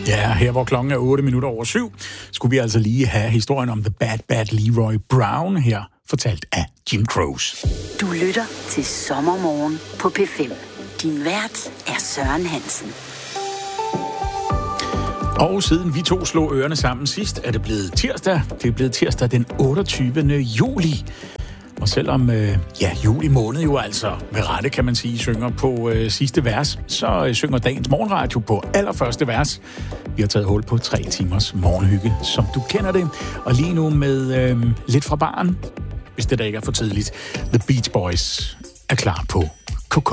Ja, her hvor klokken er 7:08, skulle vi altså lige have historien om The Bad Leroy Brown her, fortalt af Jim Croce. Du lytter til Sommermorgen på P5. Din vært er Søren Hansen. Og siden vi to slog ørerne sammen sidst, er det blevet tirsdag. Det er blevet tirsdag den 28. juli. Og selvom juli måned jo altså med rette, kan man sige, synger på sidste vers, så synger dagens morgenradio på allerførste vers. Vi har taget hul på 3 timers morgenhygge, som du kender det. Og lige nu med lidt fra baren, hvis det da ikke er for tidligt. The Beach Boys er klar på